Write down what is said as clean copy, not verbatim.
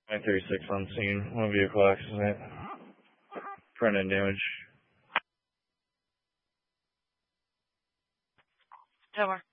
936 on scene. One vehicle accident. Front end damage. Tomar.